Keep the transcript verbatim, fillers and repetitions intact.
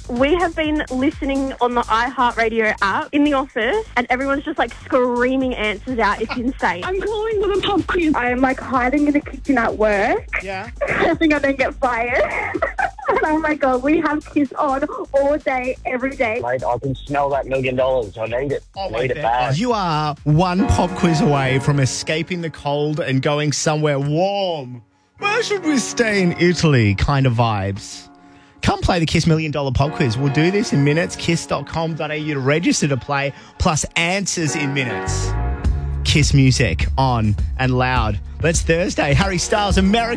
We have been listening on the iHeartRadio app in the office, and everyone's just like screaming answers out. It's insane. I'm calling with a pub quiz. I'm like hiding in the kitchen at work. Yeah. I think I don't get fired. And oh my God, we have Kiss on all day, every day. Mate, I can smell that million dollars. I need it. Oh, I need it bad. You are one pop quiz away from escaping the cold and going somewhere warm. Where should we stay in Italy? Kind of vibes. Come play the Kiss Million Dollar Pop Quiz. We'll do this in minutes. kiss dot com dot a u to register to play, plus answers in minutes. Kiss music on and loud. Let's Thursday. Harry Styles, America.